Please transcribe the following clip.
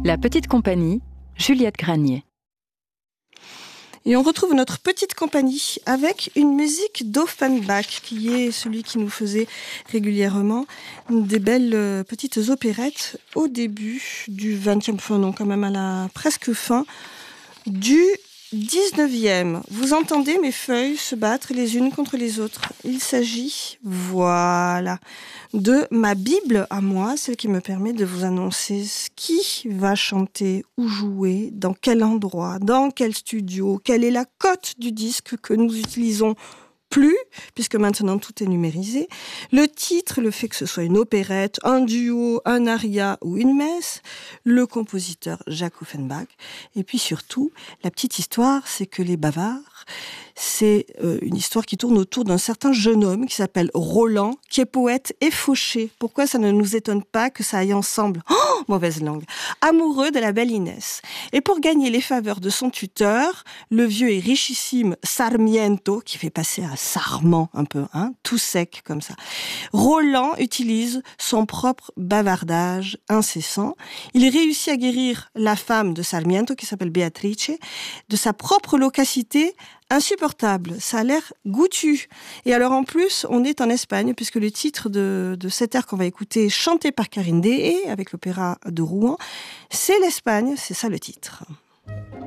La petite compagnie, Juliette Granier. Et on retrouve notre petite compagnie avec une musique d'Offenbach, qui est celui qui nous faisait régulièrement des belles petites opérettes au début du 20e, enfin non, quand même à la presque fin du 19e. Vous entendez mes feuilles se battre les unes contre les autres. Il s'agit, voilà, de ma Bible à moi, celle qui me permet de vous annoncer qui va chanter ou jouer, dans quel endroit, dans quel studio, quelle est la cote du disque que nous utilisons plus, puisque maintenant tout est numérisé, le titre, le fait que ce soit une opérette, un duo, un aria ou une messe, le compositeur Jacques Offenbach, et puis surtout, la petite histoire, c'est que les Bavards, c'est une histoire qui tourne autour d'un certain jeune homme qui s'appelle Roland, qui est poète et fauché. Pourquoi ça ne nous étonne pas que ça aille ensemble? Oh, mauvaise langue. Amoureux de la belle Inès. Et pour gagner les faveurs de son tuteur, le vieux et richissime Sarmiento, qui fait passer à Sarment un peu, tout sec comme ça, Roland utilise son propre bavardage incessant. Il réussit à guérir la femme de Sarmiento, qui s'appelle Beatrice, de sa propre loquacité insupportable. Ça a l'air goûtu. Et alors en plus, on est en Espagne, puisque le titre de cet air qu'on va écouter, chanté par Karine Deshaies, avec l'opéra de Rouen, c'est l'Espagne, c'est ça le titre.